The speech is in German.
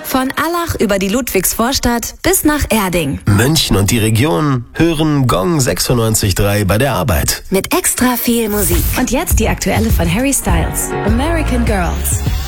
Von Allach über die Ludwigsvorstadt bis nach Erding. München und die Region hören Gong 96.3 bei der Arbeit. Mit extra viel Musik. Und jetzt die aktuelle von Harry Styles. American Girls.